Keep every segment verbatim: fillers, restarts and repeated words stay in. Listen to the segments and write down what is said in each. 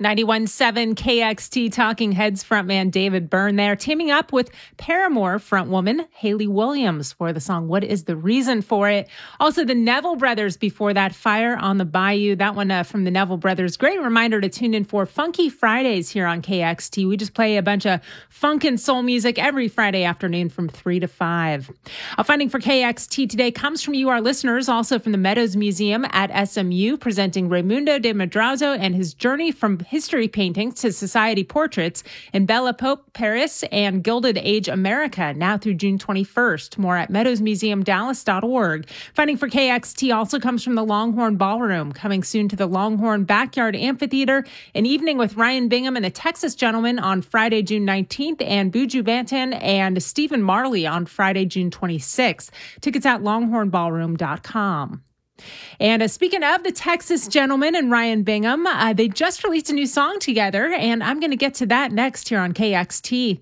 ninety-one point seven K X T Talking Heads frontman David Byrne there, teaming up with Paramore frontwoman Hayley Williams for the song What Is the Reason for It. Also, the Neville Brothers before that, Fire on the Bayou. That one uh, from the Neville Brothers. Great reminder to tune in for Funky Fridays here on K X T. We just play a bunch of funk and soul music every Friday afternoon from three to five. Our funding for K X T today comes from you, our listeners, also from the Meadows Museum at S M U, presenting Raimundo de Madrazo and his journey from history paintings to society portraits in Belle Epoque, Paris, and Gilded Age America, now through June twenty-first. More at meadows museum dallas dot org. Funding for K X T also comes from the Longhorn Ballroom, coming soon to the Longhorn Backyard Amphitheater, an evening with Ryan Bingham and the Texas Gentlemen on Friday, June nineteenth, and Buju Banton and Stephen Marley on Friday, June twenty-sixth. Tickets at longhorn ballroom dot com. And uh, speaking of the Texas Gentlemen and Ryan Bingham, uh, they just released a new song together, and I'm going to get to that next here on K X T.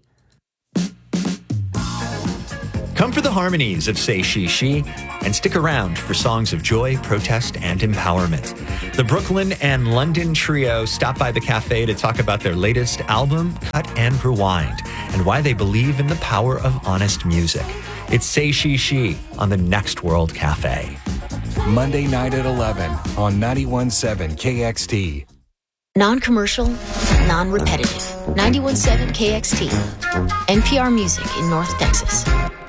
Come for the harmonies of Say She She, and stick around for songs of joy, protest, and empowerment. The Brooklyn and London trio stop by the cafe to talk about their latest album, Cut and Rewind, and why they believe in the power of honest music. It's Say She She on the Next World Cafe. Monday night at eleven on ninety-one point seven K X T. Non-commercial, non-repetitive. ninety-one point seven K X T. N P R Music in North Texas.